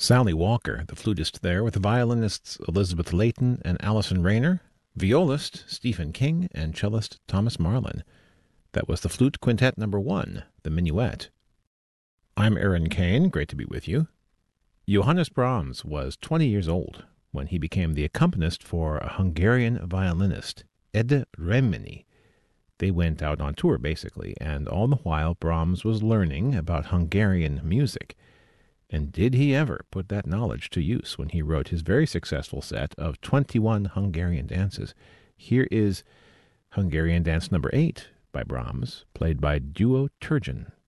Sally Walker, the flutist there, with the violinists Elizabeth Layton and Alison Rayner, violist Stephen King, and cellist Thomas Marlin. That was the Flute Quintet No. 1, the Minuet. I'm Aaron Kane, great to be with you. Johannes Brahms was 20 years old when he became the accompanist for a Hungarian violinist, Ede Reményi. They went out on tour, basically, and all the while Brahms was learning about Hungarian music. And did he ever put that knowledge to use when he wrote his very successful set of 21 Hungarian dances? Here is Hungarian Dance No. 8 by Brahms, played by Duo Turgeon.